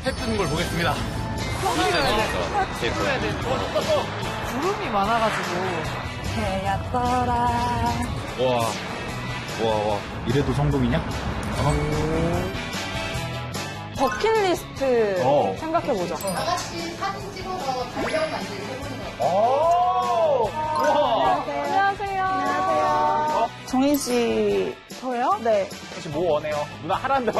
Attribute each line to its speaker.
Speaker 1: 해 뜨는 걸 보겠습니다.
Speaker 2: 구름이 많아가지고.
Speaker 3: 해야 떠라.
Speaker 4: 와. 이래도 성공이냐?
Speaker 3: 버킷리스트 생각해보자.
Speaker 5: 다 같이 사진 찍어서 달력 만들기 해보는 거예요.
Speaker 3: 안녕하세요. 정인 씨. 저요? 네.
Speaker 1: 혹시 뭐 원해요? 누나 하라는 대로